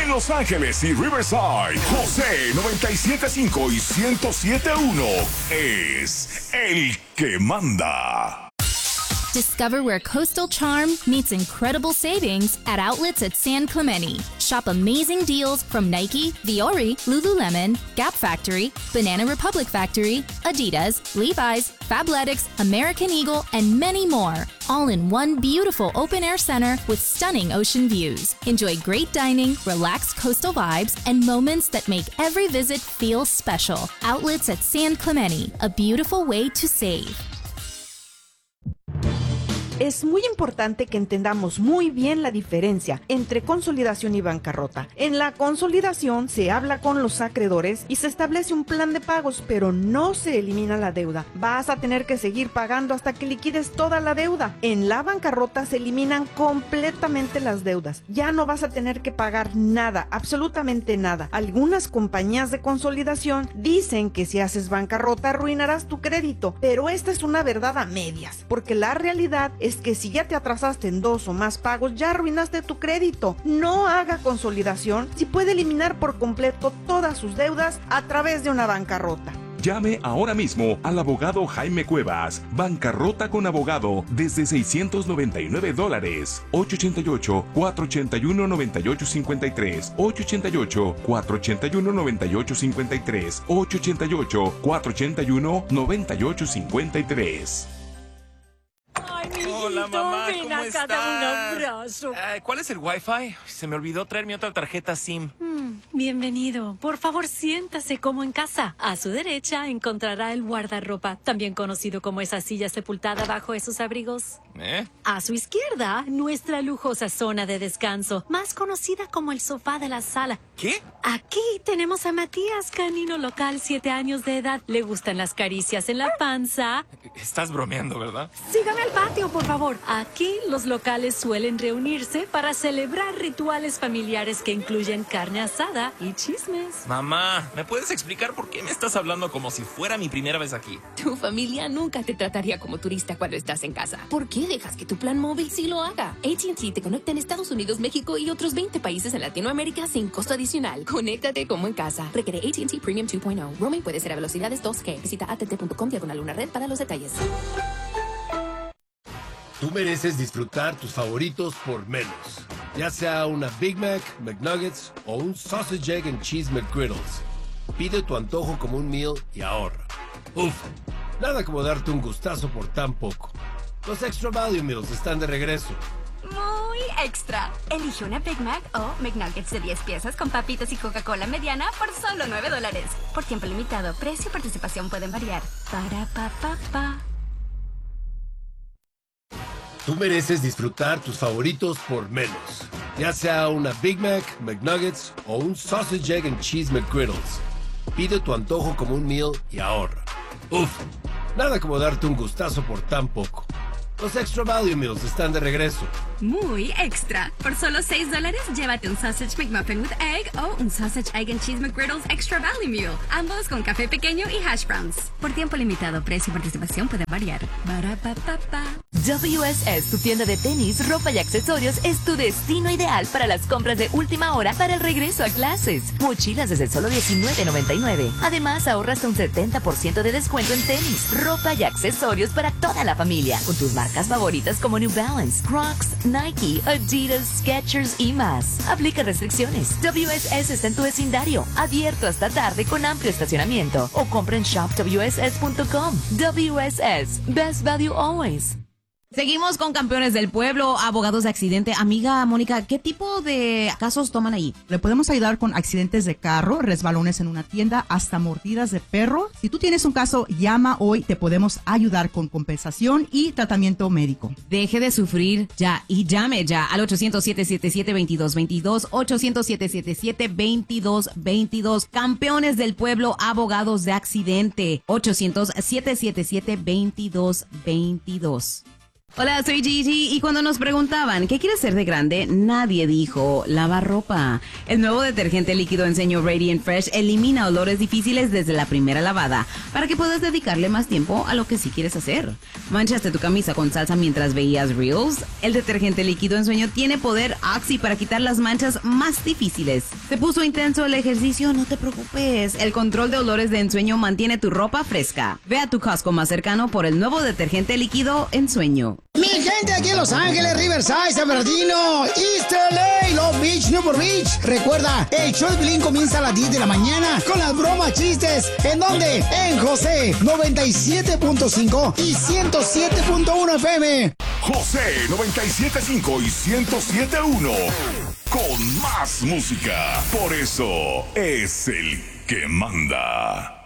En Los Ángeles y Riverside, José 97.5 y 107.1 es el que manda. Discover where coastal charm meets incredible savings at outlets at San Clemente. Shop amazing deals from Nike, Viore, Lululemon, Gap Factory, Banana Republic Factory, Adidas, Levi's, Fabletics, American Eagle, and many more. All in one beautiful open-air center with stunning ocean views. Enjoy great dining, relaxed coastal vibes, and moments that make every visit feel special. Outlets at San Clemente, a beautiful way to save. Es muy importante que entendamos muy bien la diferencia entre consolidación y bancarrota. En la consolidación se habla con los acreedores y se establece un plan de pagos, pero no se elimina la deuda. Vas a tener que seguir pagando hasta que liquides toda la deuda. En la bancarrota se eliminan completamente las deudas. Ya no vas a tener que pagar nada, absolutamente nada. Algunas compañías de consolidación dicen que si haces bancarrota arruinarás tu crédito, pero esta es una verdad a medias, porque la realidad es que si ya te atrasaste en 2 o más pagos, ya arruinaste tu crédito. No haga consolidación si puede eliminar por completo todas sus deudas a través de una bancarrota. Llame ahora mismo al abogado Jaime Cuevas. Bancarrota con abogado desde $699. 888-481-9853. 888-481-9853. 888-481-9853. Ay, mijito, hola, mamá, ven ¿cómo acá, estás? dame un abrazo. ¿Cuál es el Wi-Fi? Se me olvidó traer mi otra tarjeta SIM. Bienvenido. Por favor, siéntase como en casa. A su derecha encontrará el guardarropa, también conocido como esa silla sepultada bajo esos abrigos. A su izquierda, nuestra lujosa zona de descanso, más conocida como el sofá de la sala. ¿Qué? Aquí tenemos a Matías, canino local, 7 años de edad. Le gustan las caricias en la panza. Estás bromeando, ¿verdad? Sígame al patio, por favor. Aquí los locales suelen reunirse para celebrar rituales familiares que incluyen carne asada y chismes. Mamá, ¿me puedes explicar por qué me estás hablando como si fuera mi primera vez aquí? Tu familia nunca te trataría como turista cuando estás en casa. ¿Por qué dejas que tu plan móvil sí lo haga? AT&T te conecta en Estados Unidos, México y otros 20 países en Latinoamérica sin costo adicional. Conéctate como en casa. Requiere AT&T Premium 2.0. Roaming puede ser a velocidades 2G. Visita att.com/red para los detalles. Tú mereces disfrutar tus favoritos por menos. Ya sea una Big Mac, McNuggets o un Sausage, Egg and Cheese McGriddles. Pide tu antojo como un meal y ahorra. Uf, nada como darte un gustazo por tan poco. Los Extra Value Meals están de regreso. Muy extra. Elige una Big Mac o McNuggets de 10 piezas con papitas y Coca-Cola mediana por solo $9. Por tiempo limitado. Precio y participación pueden variar. Para pa pa pa. Tú mereces disfrutar tus favoritos por menos. Ya sea una Big Mac, McNuggets o un Sausage, Egg and Cheese McGriddles. Pide tu antojo como un meal y ahorra. Uf, nada como darte un gustazo por tan poco. Los Extra Value Meals están de regreso. Muy extra. Por solo $6, llévate un Sausage McMuffin with Egg o un Sausage, Egg and Cheese McGriddles Extra Value Meal. Ambos con café pequeño y hash browns. Por tiempo limitado. Precio y participación puede variar. Barapapapa. WSS, tu tienda de tenis, ropa y accesorios, es tu destino ideal para las compras de última hora para el regreso a clases. Mochilas desde solo $19.99. Además, ahorras un 70% de descuento en tenis, ropa y accesorios para toda la familia. Con tus marcas favoritas como New Balance, Crocs, Nike, Adidas, Skechers y más. Aplica restricciones. WSS está en tu vecindario, abierto hasta tarde con amplio estacionamiento. O compra en shopwss.com. WSS, best value always. Seguimos con Campeones del Pueblo, abogados de accidente. Amiga Mónica, ¿qué tipo de casos toman ahí? Le podemos ayudar con accidentes de carro, resbalones en una tienda, hasta mordidas de perro. Si tú tienes un caso, llama hoy, te podemos ayudar con compensación y tratamiento médico. Deje de sufrir ya y llame ya al 800-777-2222, 800-777-2222. Campeones del Pueblo, abogados de accidente, 800-777-2222. Hola, soy Gigi y cuando nos preguntaban ¿qué quieres ser de grande? Nadie dijo lavar ropa. El nuevo detergente líquido Ensueño Radiant Fresh elimina olores difíciles desde la primera lavada para que puedas dedicarle más tiempo a lo que sí quieres hacer. ¿Manchaste tu camisa con salsa mientras veías Reels? El detergente líquido Ensueño tiene poder Oxy para quitar las manchas más difíciles. ¿Te puso intenso el ejercicio? No te preocupes. El control de olores de Ensueño mantiene tu ropa fresca. Ve a tu Costco más cercano por el nuevo detergente líquido Ensueño. Mi gente aquí en Los Ángeles, Riverside, San Bernardino, East LA, Long Beach, Newport Beach. Recuerda, el show de Piolín comienza a las 10 de la mañana con las bromas, chistes. ¿En dónde? En José 97.5 y 107.1 FM. José 97.5 y 107.1. Con más música. Por eso es el que manda.